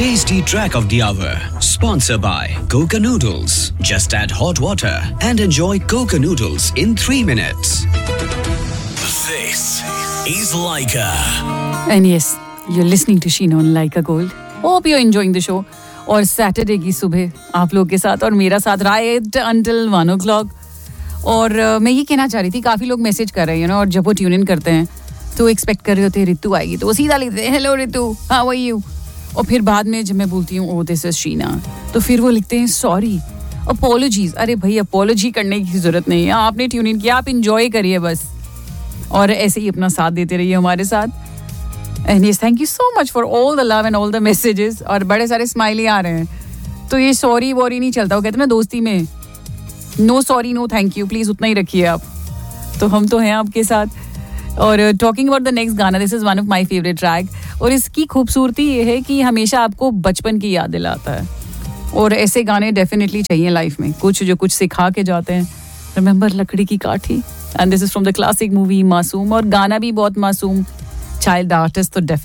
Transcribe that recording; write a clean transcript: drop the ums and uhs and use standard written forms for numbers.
tasty track of the hour. Sponsored by Coca Noodles. Just add hot water and enjoy Coca Noodles in 3 minutes. This is Laika. And yes, you're listening to Sheena on Laika Gold. Hope you're enjoying the show. और Saturday की सुबह आप लोग के साथ और मेरा साथ राइट अंटिल 1 o'clock. और मैं ये कहना चाह रही थी, काफ़ी लोग मैसेज कर रहे हैं और जब वो ट्यून इन करते हैं तो एक्सपेक्ट कर रहे होते हैं रितु आएगी, तो वो सीधा लिखते हैं hello Ritu, how are you. और फिर बाद में जब मैं बोलती हूँ ओ दिस इज शीना, तो फिर वो लिखते हैं सॉरी, अपोलॉजीज. अरे भाई अपोलॉजी करने की ज़रूरत नहीं है, आपने ट्यून इन किया, आप इंजॉय करिए बस और ऐसे ही अपना साथ देते रहिए हमारे साथ. And yes, thank you so much for all the love and all the messages. और बड़े सारे स्माइली आ रहे हैं, तो ये सॉरी वॉरी नहीं चलता. वो कहते हैं ना दोस्ती में, no sorry no thank you, please उतना ही रखिए आप. तो हम तो हैं आपके साथ. और टॉकिंग अबाउट द नेक्स्ट गाना, this is one of my favourite track. और इसकी खूबसूरती ये है कि हमेशा आपको बचपन की याद दिलाता है. और ऐसे गाने डेफिनेटली चाहिए लाइफ में, कुछ जो कुछ सिखा के जाते हैं. रिमेंबर लकड़ी की काठी, and this is from the classic movie मासूम. और गाना भी बहुत मासूम, चाइल्ड आर्टिस्ट तो